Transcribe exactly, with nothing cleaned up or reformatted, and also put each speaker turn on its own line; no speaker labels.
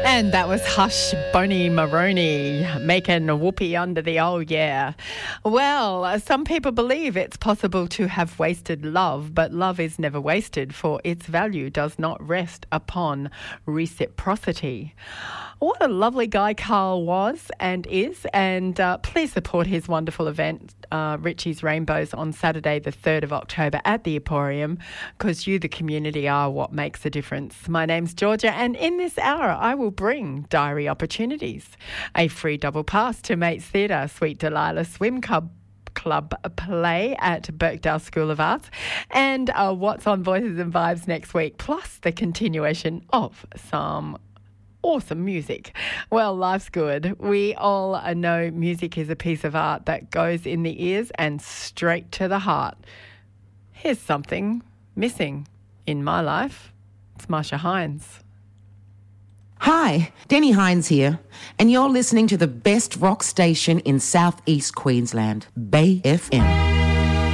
And that was Hush Boney Maroney making a whoopee under the oh yeah. Well, some people believe it's possible to have wasted love, but love is never wasted, for its value does not rest upon reciprocity. What a lovely guy Carl was and is, and uh, please support his wonderful event, uh, Richie's Rainbows, on Saturday the third of October at the Emporium, because you, the community, are what makes a difference. My name's Georgia, and in this hour I will bring Diary Opportunities, a free double pass to Mates Theatre, Sweet Delilah Swim Club, Club play at Birkdale School of Arts, and uh, what's on Voices and Vibes next week, plus the continuation of some awesome music. Well, life's good. We all know music is a piece of art that goes in the ears and straight to the heart. Here's something missing in my life. It's Marsha Hines.
Hi, Denny Hines here, and you're listening to the best rock station in southeast Queensland, Bay F M.